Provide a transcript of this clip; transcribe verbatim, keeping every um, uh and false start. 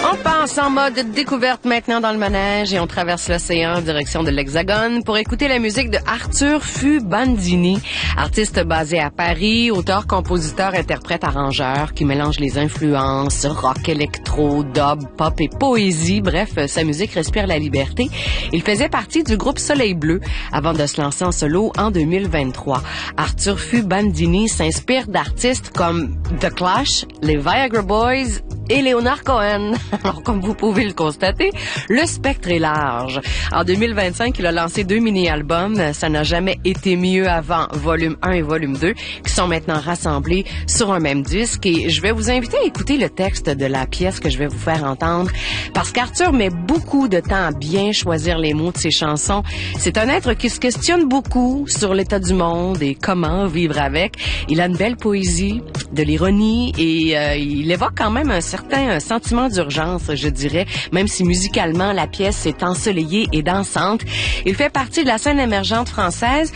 On passe en mode découverte maintenant dans le manège et on traverse l'océan en direction de l'Hexagone pour écouter la musique de Arthur Fu Bandini, artiste basé à Paris, auteur, compositeur, interprète, arrangeur qui mélange les influences rock, électro, dub, pop et poésie. Bref, sa musique respire la liberté. Il faisait partie du groupe Soleil Bleu avant de se lancer en solo en deux mille vingt-trois. Arthur Fu Bandini s'inspire d'artistes comme The Clash, les Viagra Boys et Leonard Cohen. Alors, comme vous pouvez le constater, le spectre est large. En deux mille vingt-cinq, il a lancé deux mini-albums. Ça n'a jamais été mieux avant, volume un et volume deux, qui sont maintenant rassemblés sur un même disque. Et je vais vous inviter à écouter le texte de la pièce que je vais vous faire entendre, parce qu'Arthur met beaucoup de temps à bien choisir les mots de ses chansons. C'est un être qui se questionne beaucoup sur l'état du monde et comment vivre avec. Il a une belle poésie, de l'ironie et euh, il évoque quand même un certain un sentiment d'urgence, je dirais, même si musicalement la pièce est ensoleillée et dansante. Il fait partie de la scène émergente française